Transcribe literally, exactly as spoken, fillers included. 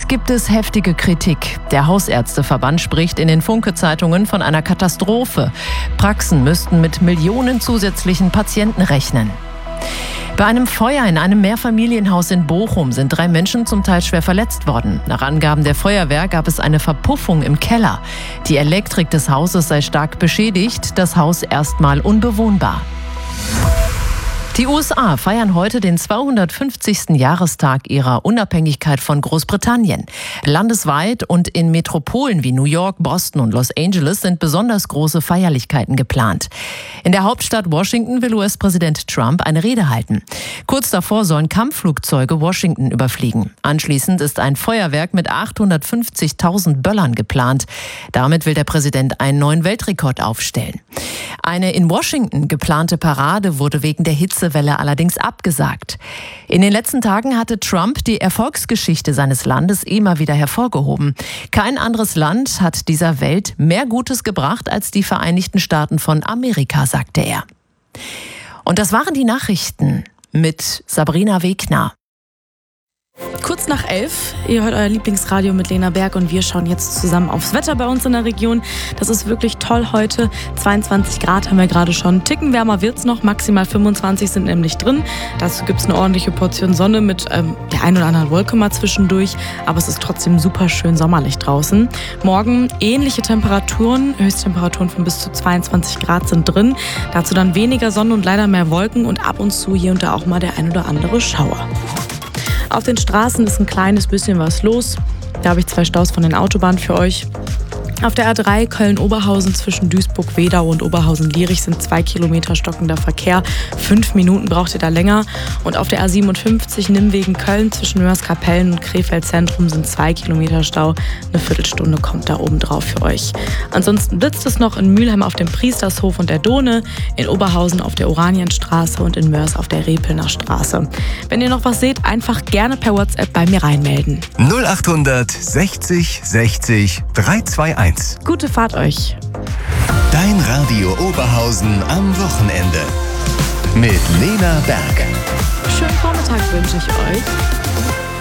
Jetzt gibt es heftige Kritik. Der Hausärzteverband spricht in den Funke-Zeitungen von einer Katastrophe. Praxen müssten mit Millionen zusätzlichen Patienten rechnen. Bei einem Feuer in einem Mehrfamilienhaus in Bochum sind drei Menschen zum Teil schwer verletzt worden. Nach Angaben der Feuerwehr gab es eine Verpuffung im Keller. Die Elektrik des Hauses sei stark beschädigt, das Haus erstmal unbewohnbar. Die U S A feiern heute den zweihundertfünfzigsten Jahrestag ihrer Unabhängigkeit von Großbritannien. Landesweit und in Metropolen wie New York, Boston und Los Angeles sind besonders große Feierlichkeiten geplant. In der Hauptstadt Washington will U S-Präsident Trump eine Rede halten. Kurz davor sollen Kampfflugzeuge Washington überfliegen. Anschließend ist ein Feuerwerk mit achthundertfünfzigtausend Böllern geplant. Damit will der Präsident einen neuen Weltrekord aufstellen. Eine in Washington geplante Parade wurde wegen der Hitzewelle allerdings abgesagt. In den letzten Tagen hatte Trump die Erfolgsgeschichte seines Landes immer wieder hervorgehoben. Kein anderes Land hat dieser Welt mehr Gutes gebracht als die Vereinigten Staaten von Amerika, sagte er. Und das waren die Nachrichten mit Sabrina Wegner. Kurz nach elf, ihr hört euer Lieblingsradio mit Lena Berg und wir schauen jetzt zusammen aufs Wetter bei uns in der Region. Das ist wirklich toll heute. zweiundzwanzig Grad haben wir gerade schon. Ticken wärmer wird's noch, maximal fünfundzwanzig sind nämlich drin. Dazu gibt's eine ordentliche Portion Sonne mit ähm, der ein oder anderen Wolke mal zwischendurch. Aber es ist trotzdem super schön sommerlich draußen. Morgen ähnliche Temperaturen, Höchsttemperaturen von bis zu zweiundzwanzig Grad sind drin. Dazu dann weniger Sonne und leider mehr Wolken und ab und zu hier und da auch mal der ein oder andere Schauer. Auf den Straßen ist ein kleines bisschen was los. Da habe ich zwei Staus von den Autobahnen für euch. Auf der A drei Köln-Oberhausen zwischen Duisburg-Wedau und Oberhausen-Lierich sind zwei Kilometer stockender Verkehr. Fünf Minuten braucht ihr da länger. Und auf der A siebenundfünfzig Nimmwegen-Köln zwischen Mörs-Kapellen und Krefeld-Zentrum sind zwei Kilometer Stau. Eine Viertelstunde kommt da oben drauf für euch. Ansonsten blitzt es noch in Mülheim auf dem Priestershof und der Dohne, in Oberhausen auf der Oranienstraße und in Mörs auf der Repelner Straße. Wenn ihr noch was seht, einfach gerne per WhatsApp bei mir reinmelden. null achthundert sechzig sechzig dreihunderteinundzwanzig. Gute Fahrt euch. Dein Radio Oberhausen am Wochenende. Mit Lena Berg. Schönen Vormittag wünsche ich euch.